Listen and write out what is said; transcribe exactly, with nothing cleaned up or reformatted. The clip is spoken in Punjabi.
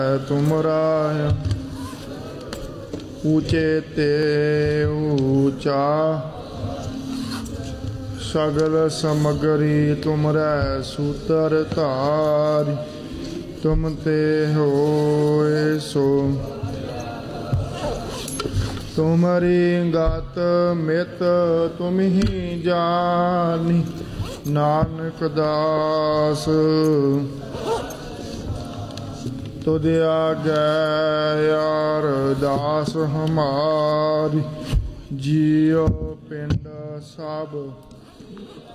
ਤੁਮਰਾ ਊਚੇ ਤੇ ਊਚਾ ਸਗਲ ਸਮਗਰੀ ਤੁਮਰੈ ਸੂਤਰ ਧਾਰਿ ਤੁਮ ਤੇ ਹੋਏ ਸੋ ਤੁਮਰੀ ਗਤ ਮਿਤ ਤੁਮ ਹੀ ਜਾਨੀ ਨਾਨਕ ਦਾਸ ਤੁਧ ਆਗੈ ਅਰਦਾਸ ਹਮਾਰੀ ਜੀਉ ਪਿੰਡ ਸਭ